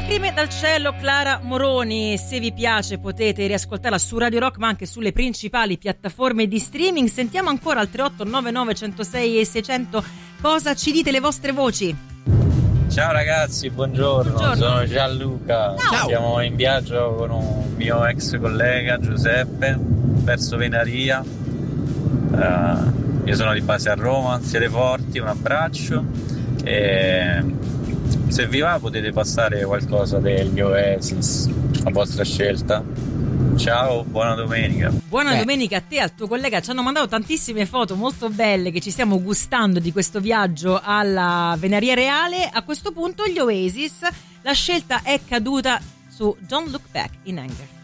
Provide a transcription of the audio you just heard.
Lacrime dal cielo, Clara Moroni. Se vi piace potete riascoltarla su Radio Rock ma anche sulle principali piattaforme di streaming. Sentiamo ancora al 3899 106 e 600 cosa ci dite, le vostre voci. Ciao ragazzi, buongiorno. Sono Gianluca. Ciao. Siamo in viaggio con un mio ex collega Giuseppe verso Venaria. Io sono di base a Roma, siete forti, un abbraccio e se vi va potete passare qualcosa degli Oasis a vostra scelta. Ciao, buona domenica. Buona domenica a te e al tuo collega. Ci hanno mandato tantissime foto molto belle che ci stiamo gustando di questo viaggio alla Venaria Reale. A questo punto gli Oasis, la scelta è caduta su Don't Look Back in Anger.